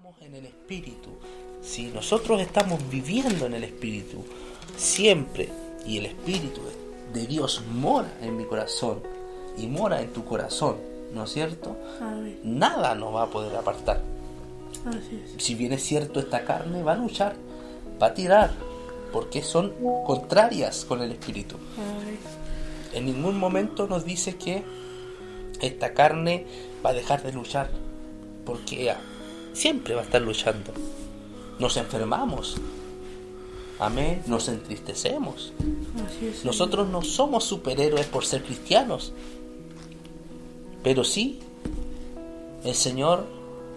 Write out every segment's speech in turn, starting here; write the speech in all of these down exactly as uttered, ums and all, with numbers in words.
estamos en el Espíritu, si nosotros estamos viviendo en el Espíritu siempre, y el Espíritu de Dios mora en mi corazón y mora en tu corazón, ¿no es cierto? Amén. Nada nos va a poder apartar. Así es. Si bien es cierto, esta carne va a luchar, va a tirar, porque son contrarias con el Espíritu. Amén. En ningún momento nos dice que esta carne va a dejar de luchar, porque siempre va a estar luchando. Nos enfermamos, amén, nos entristecemos. Así es. Nosotros no somos superhéroes por ser cristianos, pero sí el Señor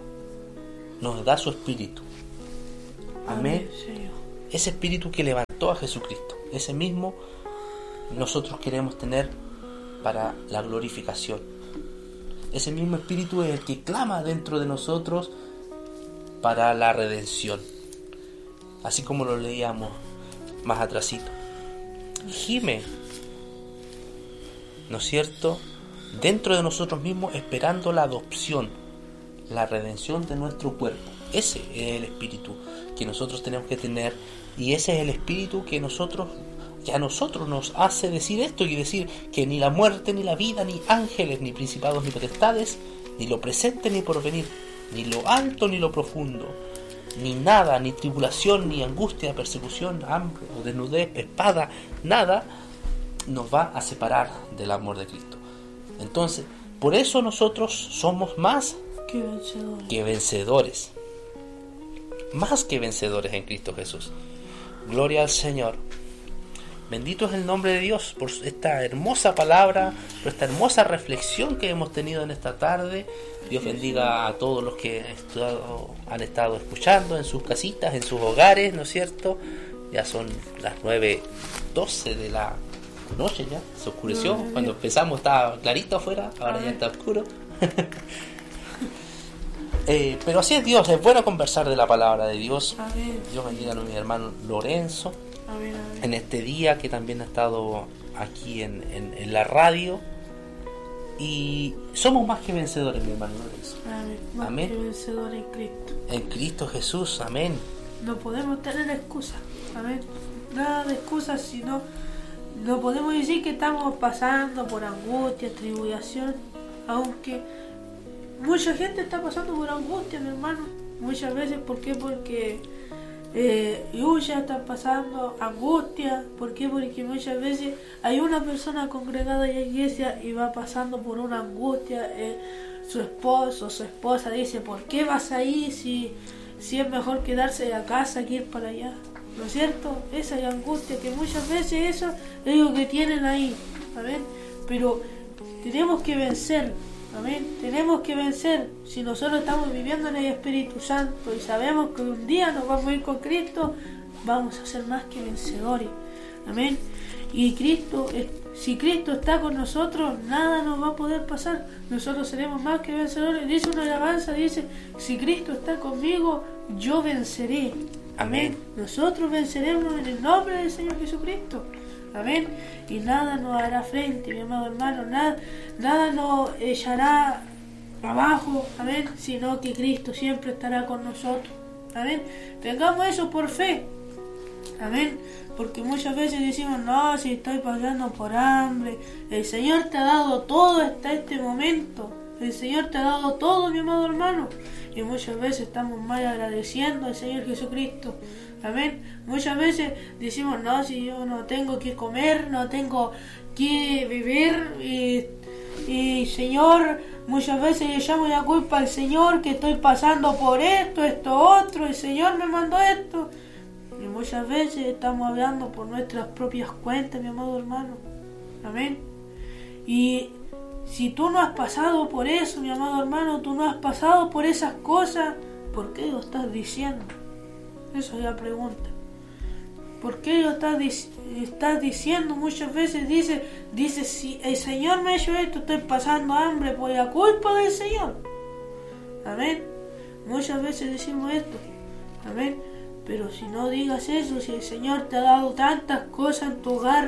nos da su espíritu, amén. Amén, Señor. Ese espíritu que levantó a Jesucristo, ese mismo nosotros queremos tener para la glorificación. Ese mismo espíritu es el que clama dentro de nosotros para la redención, así como lo leíamos más atrasito. Gime, ¿no es cierto?, dentro de nosotros mismos, esperando la adopción, la redención de nuestro cuerpo. Ese es el espíritu que nosotros tenemos que tener, y ese es el espíritu que nosotros que a nosotros nos hace decir esto y decir que ni la muerte, ni la vida, ni ángeles, ni principados, ni potestades, ni lo presente, ni porvenir, ni lo alto, ni lo profundo, ni nada, ni tribulación, ni angustia, persecución, hambre o desnudez, espada, nada nos va a separar del amor de Cristo. Entonces, por eso nosotros somos más Qué vencedores. que vencedores, más que vencedores en Cristo Jesús. Gloria al Señor. Bendito es el nombre de Dios por esta hermosa palabra, por esta hermosa reflexión que hemos tenido en esta tarde. Dios bendiga a todos los que estado, han estado escuchando en sus casitas, en sus hogares, ¿no es cierto? Ya son las nueve doce de la noche, ya se oscureció. Cuando empezamos estaba clarito afuera, ahora ya está oscuro. eh, pero así es Dios, es bueno conversar de la palabra de Dios. Amén. Dios bendiga a mi hermano Lorenzo Amén, amén. en este día que también ha estado aquí en, en, en la radio, y somos más que vencedores, mi hermano Lorenzo, Amén. Más Amén. que vencedores en Cristo. en Cristo Jesús, amén. No podemos tener excusa. Amén. Nada de excusas, sino no podemos decir que estamos pasando por angustia, tribulación, aunque mucha gente está pasando por angustia, mi hermano. Muchas veces, ¿por qué? Porque eh, lucha, está pasando angustia. ¿Por qué? Porque muchas veces hay una persona congregada en la iglesia y va pasando por una angustia. Eh, su esposo, su esposa dice, ¿por qué vas ahí si, si es mejor quedarse en la casa que ir para allá? ¿No es cierto? Esa es la angustia que muchas veces eso es lo que tienen ahí. Amén. Pero tenemos que vencer. Amén. Tenemos que vencer. Si nosotros estamos viviendo en el Espíritu Santo y sabemos que un día nos vamos a ir con Cristo, vamos a ser más que vencedores. Amén. Y Cristo, si Cristo está con nosotros, nada nos va a poder pasar. Nosotros seremos más que vencedores. Dice una alabanza, dice, si Cristo está conmigo, yo venceré. Amén. Nosotros venceremos en el nombre del Señor Jesucristo. Amén. Y nada nos hará frente, mi amado hermano. Nada, nada nos echará abajo. Amén. Sino que Cristo siempre estará con nosotros. Amén. Tengamos eso por fe. Amén. Porque muchas veces decimos, no, si estoy pasando por hambre. El Señor te ha dado todo hasta este momento. El Señor te ha dado todo, mi amado hermano. Y muchas veces estamos mal agradeciendo al Señor Jesucristo. Amén. Muchas veces decimos, no, si yo no tengo que comer, no tengo que beber. Y, y Señor, muchas veces le llamo la culpa al Señor que estoy pasando por esto, esto, otro. El Señor me mandó esto. Y muchas veces estamos hablando por nuestras propias cuentas, mi amado hermano. Amén. Y si tú no has pasado por eso, mi amado hermano, tú no has pasado por esas cosas, ¿por qué lo estás diciendo? Esa es la pregunta. ¿Por qué lo estás, estás diciendo? Muchas veces dice, dice, si el Señor me ha hecho esto, estoy pasando hambre por la culpa del Señor. Amén. Muchas veces decimos esto. Amén. Pero si no digas eso, si el Señor te ha dado tantas cosas en tu hogar,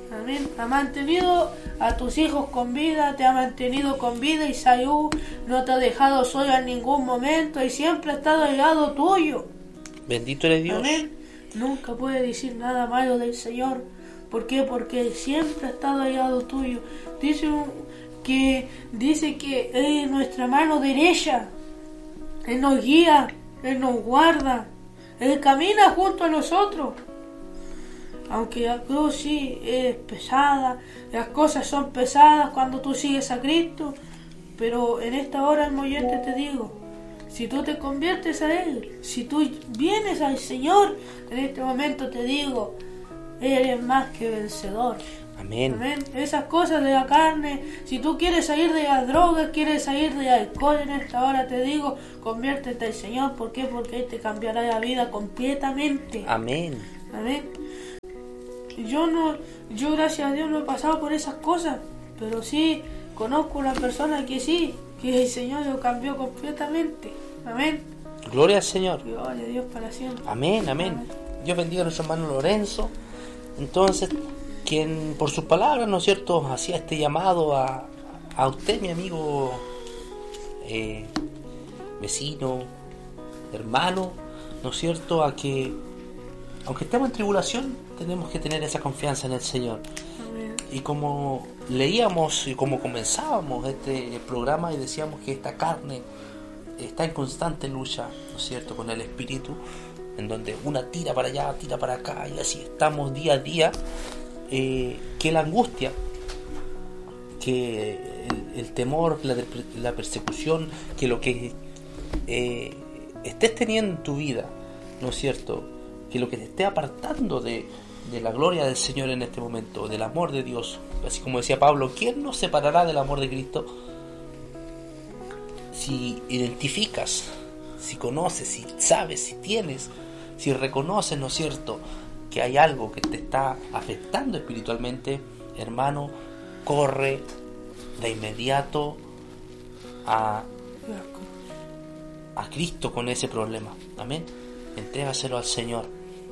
Amén. Ha mantenido a tus hijos con vida, te ha mantenido con vida, Isaú. No te ha dejado solo en ningún momento y siempre ha estado al lado tuyo. Bendito eres Dios. Amén. Nunca puede decir nada malo del Señor. ¿Por qué? Porque Él siempre ha estado al lado tuyo. Dice que, dice que Él es nuestra mano derecha. Él nos guía, Él nos guarda. Él camina junto a nosotros. Aunque la cruz sí es pesada, las cosas son pesadas cuando tú sigues a Cristo, pero en esta hora almoyente te digo, si tú te conviertes a Él, si tú vienes al Señor, en este momento te digo, Él es más que vencedor. Amén. Amén. Esas cosas de la carne, si tú quieres salir de las drogas, quieres salir de alcohol, en esta hora te digo, conviértete al Señor. ¿Por qué? Porque Él te cambiará la vida completamente. Amén. Amén. Yo no, yo gracias a Dios no he pasado por esas cosas, pero sí conozco una persona que sí, que el Señor lo cambió completamente. Amén. Gloria al Señor. Gloria a Dios para siempre. Amén, amén. Dios bendiga a nuestro hermano Lorenzo. Entonces, quien por sus palabras, ¿no es cierto?, hacía este llamado a, a usted, mi amigo, eh, vecino, hermano, ¿no es cierto?, a que, aunque estemos en tribulación, tenemos que tener esa confianza en el Señor. Amén. Y como leíamos y como comenzábamos este programa y decíamos que esta carne está en constante lucha, ¿no es cierto?, con el espíritu, en donde una tira para allá, tira para acá, y así estamos día a día, eh, que la angustia, que el, el temor, la, la persecución, que lo que eh, estés teniendo en tu vida, ¿no es cierto?, que lo que te esté apartando de, de la gloria del Señor en este momento, del amor de Dios, así como decía Pablo, ¿quién nos separará del amor de Cristo? Si identificas, si conoces, si sabes, si tienes, si reconoces, ¿no es cierto?, que hay algo que te está afectando espiritualmente, hermano, corre de inmediato a, a Cristo con ese problema. Amén. Entrégaselo al Señor.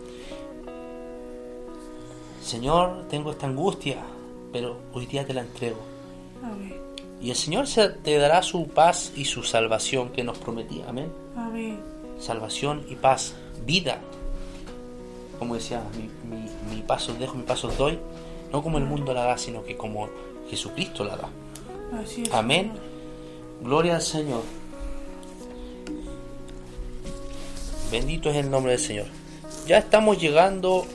Señor, tengo esta angustia, pero hoy día te la entrego. Amén. Y el Señor se te dará su paz y su salvación que nos prometía. Amén. Amén. Salvación y paz, vida. Como decía, mi, mi, mi paz os dejo, mi paz os doy. No como el mundo la da, sino que como Jesucristo la da. Así es. Amén. Señor. Gloria al Señor. Bendito es el nombre del Señor. Ya estamos llegando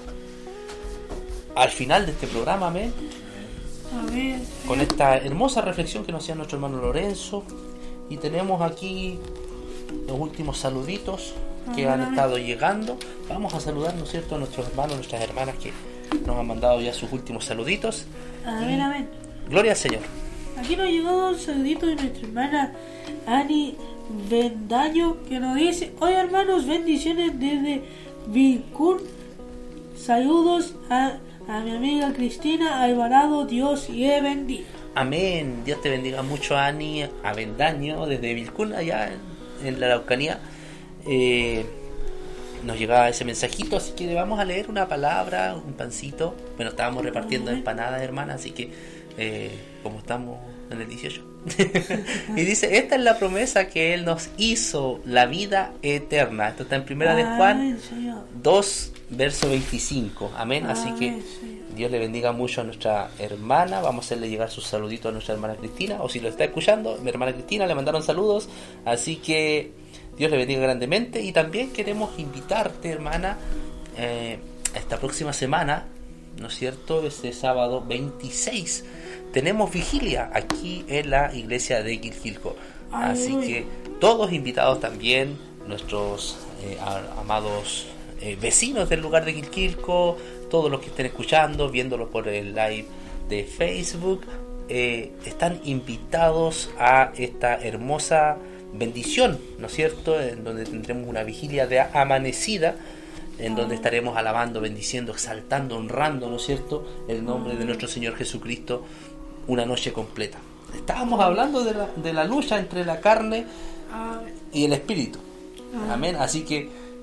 al final de este programa, amén. Amén. Con esta hermosa reflexión que nos hacía nuestro hermano Lorenzo. Y tenemos aquí los últimos saluditos que Amén, han amén. estado llegando. Vamos a saludar, ¿no es cierto?, a nuestros hermanos, nuestras hermanas que nos han mandado ya sus últimos saluditos. Amén, Y amén. gloria al Señor. Aquí nos llegó un saludito de nuestra hermana Ani Vendaño, que nos dice: hola hermanos, bendiciones desde Vilcún. Saludos a, a mi amiga Cristina Alvarado, Dios le bendiga. Amén. Dios te bendiga mucho, Ani, a Vendaño, desde Vilcún, allá en, en la Araucanía. Eh, nos llegaba ese mensajito, así que le vamos a leer una palabra, un pancito. Bueno, estábamos repartiendo empanadas, hermana, así que eh, como estamos en el dieciocho. Y dice: esta es la promesa que Él nos hizo, la vida eterna. Esto está en primera de Juan Amén, Señor. dos, verso veinticinco. Amén. Así que Amén, Señor. Dios le bendiga mucho a nuestra hermana. Vamos a hacerle llegar sus saluditos a nuestra hermana Cristina. O si lo está escuchando, mi hermana Cristina le mandaron saludos. Así que Dios le bendiga grandemente. Y también queremos invitarte, hermana, eh, a esta próxima semana, ¿no es cierto? Este sábado veintiséis tenemos vigilia aquí en la iglesia de Quilquilco. Así Aleluya. que todos invitados también, nuestros eh, a- amados eh, vecinos del lugar de Quilquilco, todos los que estén escuchando, viéndolo por el live de Facebook, eh, están invitados a esta hermosa bendición, ¿no es cierto?, en donde tendremos una vigilia de amanecida, en donde estaremos alabando, bendiciendo, exaltando, honrando, ¿no es cierto?, el nombre de nuestro Señor Jesucristo, una noche completa. Estábamos hablando de la, de la lucha entre la carne Amén. y el espíritu. Amén. Así que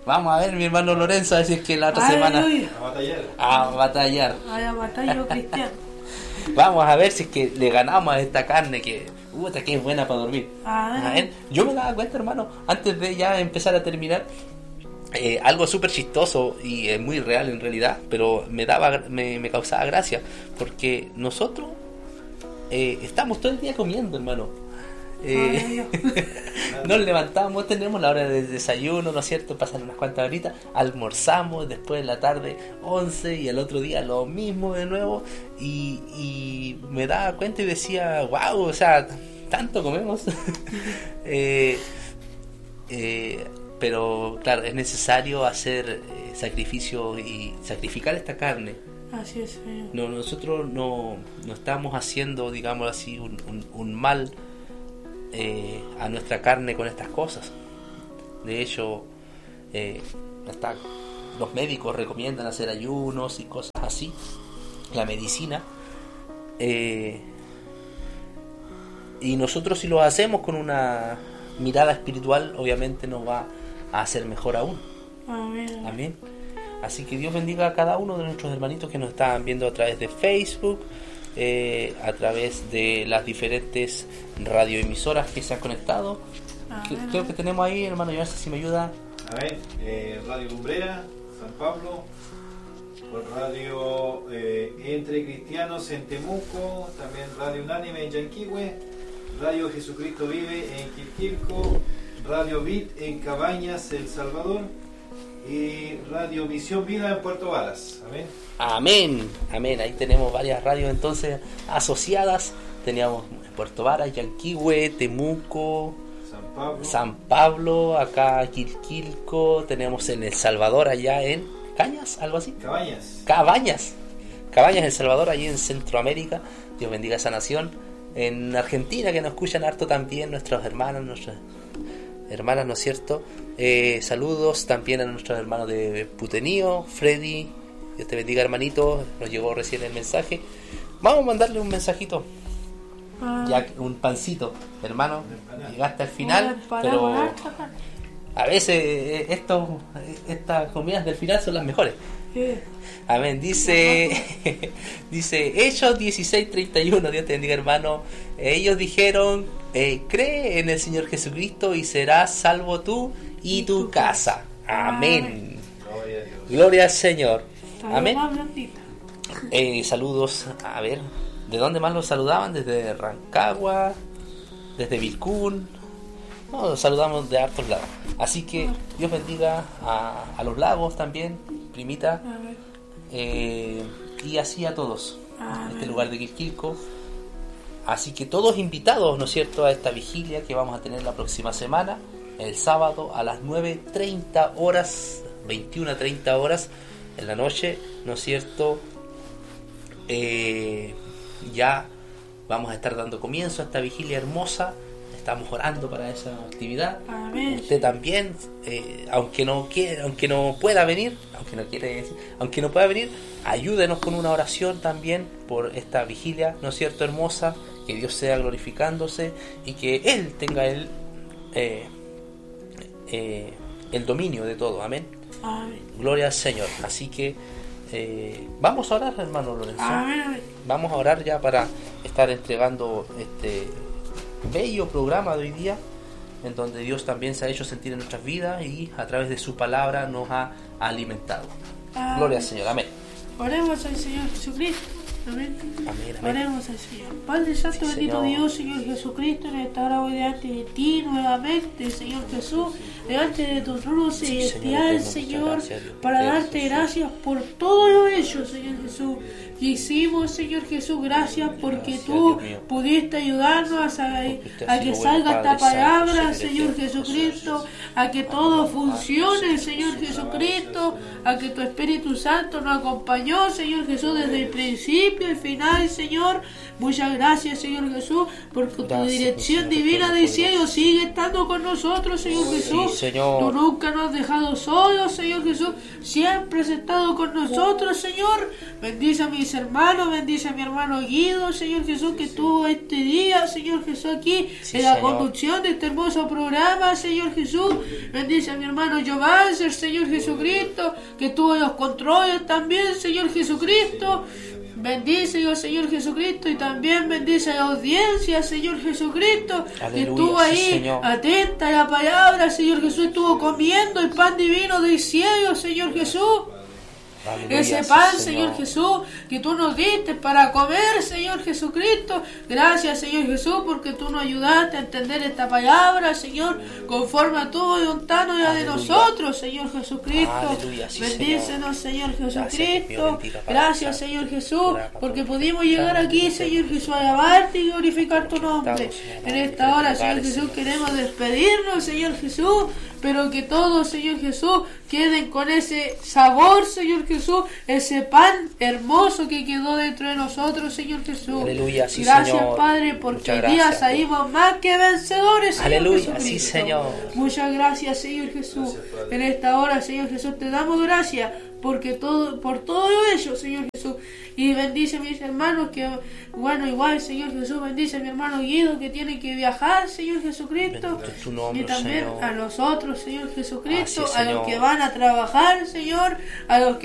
Vamos a ver, mi hermano Lorenzo, a ver si es que la otra semana... Aleluya. A batallar. A batallar. A la batalla cristiana. Vamos a ver si es que le ganamos a esta carne que... Puta, que es buena para dormir. Ah. A ver, yo me daba cuenta, hermano, antes de ya empezar a terminar, eh, algo súper chistoso y eh, muy real en realidad, pero me daba, me, me causaba gracia, porque nosotros eh, estamos todo el día comiendo, hermano. Eh, nos levantamos, tenemos la hora del desayuno, ¿no es cierto? Pasan unas cuantas horitas, almorzamos, después de la tarde once y el otro día lo mismo de nuevo, y, y me daba cuenta y decía, wow, o sea, tanto comemos. eh, eh, pero claro, es necesario hacer eh, sacrificio y sacrificar esta carne. Así es, Señor. No, nosotros no, no estamos haciendo, digamos así, un, un, un mal Eh, a nuestra carne con estas cosas. De hecho, eh, hasta los médicos recomiendan hacer ayunos y cosas así, la medicina, eh, y nosotros si lo hacemos con una mirada espiritual, obviamente nos va a hacer mejor aún. Amén. Amén. Así que Dios bendiga a cada uno de nuestros hermanitos que nos están viendo a través de Facebook, Eh, a través de las diferentes radioemisoras que se han conectado. Que, creo que tenemos ahí, hermano, yo no sé si me ayuda. A ver, eh, Radio Lumbrera, San Pablo, por Radio eh, Entre Cristianos en Temuco, también Radio Unánime en Yanquihue, Radio Jesucristo Vive en Quilquilco, Radio Vid en Cabañas, El Salvador, y Radio Visión Vida en Puerto Varas. Amén. Amén, amén. Ahí tenemos varias radios entonces asociadas. Teníamos en Puerto Varas, Yanquihue, Temuco, San Pablo, San Pablo, acá Quilquilco, tenemos en El Salvador, allá en Cañas, algo así. Cabañas. Cabañas. Cabañas, El Salvador, allí en Centroamérica. Dios bendiga esa nación. En Argentina, que nos escuchan harto también, nuestros hermanos, nuestras hermanas, ¿no es cierto? Eh, saludos también a nuestros hermanos de Putenío, Freddy. Dios te bendiga, hermanito. Nos llegó recién el mensaje. Vamos a mandarle un mensajito. Ah. Ya un pancito, hermano. Llegaste al final, Una pero empanada. a veces eh, estos, estas comidas del final son las mejores. Sí. Amén. Dice, dice Hechos dieciséis treinta y uno. Dios te bendiga, hermano. Ellos dijeron, eh, cree en el Señor Jesucristo y serás salvo tú y tu casa. Amén. Gloria a Dios. Gloria al Señor. Amén. Más blandita. Eh, saludos, a ver, ¿de dónde más los saludaban? Desde Rancagua, desde Vilcún. No, los saludamos de hartos lados. Así que Dios bendiga a, a los lagos también, primita. A ver. Eh, y así a todos Amén. en este lugar de Quilquilco. Así que todos invitados, ¿no es cierto?, a esta vigilia que vamos a tener la próxima semana, el sábado a las nueve treinta horas, veintiuna treinta horas en la noche, ¿no es cierto? Eh, ya vamos a estar dando comienzo a esta vigilia hermosa. Estamos orando para esa actividad. Amén. Usted también, eh, aunque no quiera, aunque no pueda venir, aunque no quiere decir, aunque no pueda venir, ayúdenos con una oración también por esta vigilia, ¿no es cierto?, hermosa. Que Dios sea glorificándose y que Él tenga el eh, eh, el dominio de todo. Amén. Amén. Gloria al Señor. Así que eh, vamos a orar, hermano Lorenzo. Amén. Amén. Vamos a orar ya para estar entregando este bello programa de hoy día, en donde Dios también se ha hecho sentir en nuestras vidas y a través de su palabra nos ha alimentado. Amén. Gloria al Señor. Amén. Oremos al Señor Jesucristo. Amén. Amén, amén. Oremos al Señor. Padre Santo, Sí, bendito Señor. Dios, Señor Jesucristo, en esta hora voy delante de ti nuevamente, Señor Jesús, delante de tu trono Sí, celestial, Señor, muchas Señor, gracias, Dios, para por darte Jesús. gracias por todo lo hecho, Señor Jesús. Que hicimos, Señor Jesús, gracias porque Gracias, tú Dios mío. pudiste ayudarnos a, Porque usted ha a que sido salga bueno, esta Padre Santo, palabra, Señor Señor eterno, Jesucristo, a que todo funcione, Señor Jesucristo, a que tu Espíritu Santo nos acompañó, Señor Jesús, desde el principio. principio y final, Señor. Muchas gracias, Señor Jesús, porque tu Gracias, dirección mi Señor, divina por de tu cielo sigue estando con nosotros, Señor Sí, Jesús. Señor. Tú nunca nos has dejado solos, Señor Jesús. Siempre has estado con nosotros, Señor. Bendice a mis hermanos, bendice a mi hermano Guido, Señor Jesús, que estuvo este día, Señor Jesús, aquí Sí, en la Señor. conducción de este hermoso programa, Señor Jesús. Bendice a mi hermano Giovanni, Señor Jesucristo, que tuvo los controles también, Señor Jesucristo. Bendice, oh Señor Jesucristo, y también bendice a la audiencia, Señor Jesucristo, que Aleluya, estuvo sí, ahí Señor. atenta a la palabra, Señor Jesús, estuvo comiendo el pan divino del cielo, Señor Jesús. Aleluya, Ese sí, pan, Señor Jesús, que tú nos diste para comer, Señor Jesucristo. Gracias, Señor Jesús, porque tú nos ayudaste a entender esta palabra, Señor, conforme a tu voluntad y a de Aleluya. nosotros, Señor Jesucristo. Aleluya, sí, Bendícenos, Señor Gracias, Jesucristo. Dios bendiga, Padre Gracias, Santo. Señor Jesús, Ora, porque Padre. pudimos llegar aquí, Señor Jesús, a alabarte y glorificar tu nombre. En esta hora, Señor Jesús, queremos despedirnos, Señor Jesús, pero que todos, Señor Jesús, queden con ese sabor, Señor Jesús, ese pan hermoso que quedó dentro de nosotros, Señor Jesús. Aleluya, sí, Gracias, Señor. Padre, porque Muchas hoy día gracias. salimos más que vencedores, Señor Aleluya, Jesucristo. sí, Señor. Muchas gracias, Señor Jesús. Gracias, Padre. En esta hora, Señor Jesús, te damos gracias porque todo, por todo ello, Señor Jesús. Y bendice a mis hermanos que, bueno, igual, Señor Jesús, bendice a mi hermano Guido que tiene que viajar, Señor Jesucristo. Bendito tu nombre, Y también Señor. a nosotros, Señor Jesucristo, Así es, a los Señor. que van a trabajar, Señor, a los que